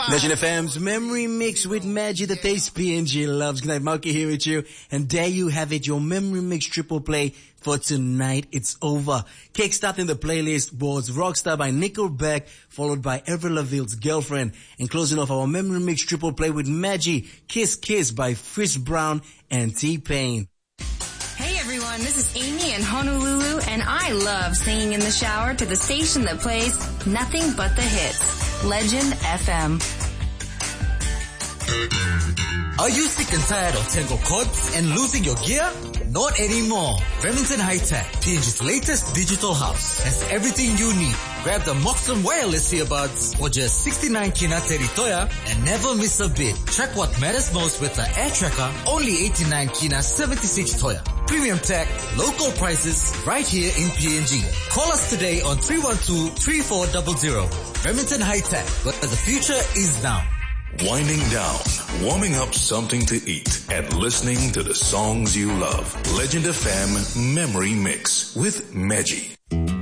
Legend FM's Memory Mix with Maggie, the taste PNG loves. Good night, Marky here with you. And there you have it, your Memory Mix triple play for tonight. It's over. Kickstarting the playlist was Rockstar by Nickelback, followed by Avril Lavigne's Girlfriend. And closing off our Memory Mix triple play with Maggie, Kiss Kiss by Chris Brown and T-Pain. Hey everyone, this is Amy in Honolulu, and I love singing in the shower to the station that plays nothing but the hits. Legend FM. Are you sick and tired of tangled cords and losing your gear? Not anymore. Remington High Tech, PNG's latest digital house, has everything you need. Grab the Moxon wireless earbuds for just 69 kina teritoya and never miss a bit. Track what matters most with the Air Tracker, only 89 kina 76 toya. Premium tech, local prices, right here in PNG. Call us today on 312-3400. Remington High Tech, where the future is now. Winding down, warming up something to eat, and listening to the songs you love. Legend FM Memory Mix with Maggie.